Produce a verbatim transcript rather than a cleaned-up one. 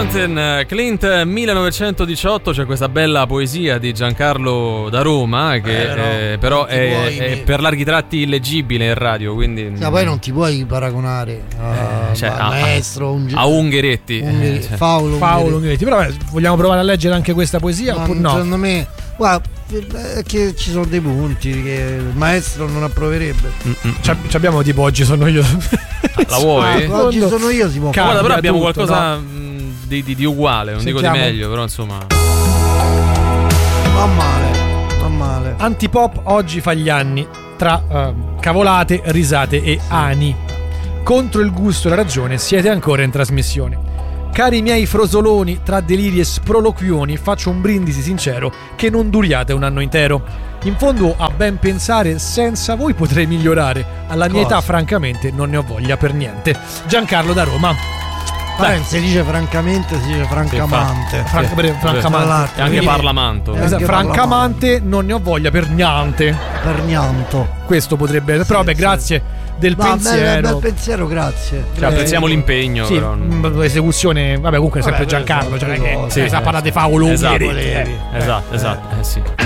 Mountain, Clint millenovecentodiciotto. C'è questa bella poesia di Giancarlo da Roma che eh, no, eh, però è, è per larghi tratti illeggibile in radio, quindi no, poi non ti puoi paragonare a, eh, cioè, a a maestro un... a Ungheretti, Ungher... eh, cioè. Paolo, Paolo Ungheretti. Però vabbè, vogliamo provare a leggere anche questa poesia? No, oppure no? Secondo me, guarda, è che ci sono dei punti che il maestro non approverebbe. Ci abbiamo tipo oggi sono io. La vuoi? Ah, oggi sono io, si può fare. Guarda, però abbiamo tutto, qualcosa no? di, di, di uguale, non Sentiamo. dico di meglio, però insomma. Va male, va male. Antipop oggi fa gli anni tra uh, cavolate, risate e ani. Contro il gusto e la ragione siete ancora in trasmissione. Cari miei frosoloni, tra deliri e sproloquioni faccio un brindisi sincero che non duriate un anno intero. In fondo, a ben pensare, senza voi potrei migliorare. Alla mia Cosa? età, francamente, non ne ho voglia per niente. Giancarlo da Roma. Dai, si dice francamente, si dice francamente. Franca, Sì. per- francamante. E anche Quindi- Parlamento. Eh, Esatto, anche francamente non ne ho voglia per niente. Per niente. Questo potrebbe essere. Però vabbè, sì. grazie del Va, pensiero. bel, bel pensiero, grazie. Cioè, apprezziamo Eh, l'impegno, Sì, però. mh, l'esecuzione, vabbè, comunque Vabbè, sempre per- Giancarlo, cioè per non è che cose. sì, Sì, sa eh, parlare di Paolo esatto, Ungheretti, eh. esatto, esatto, eh sì.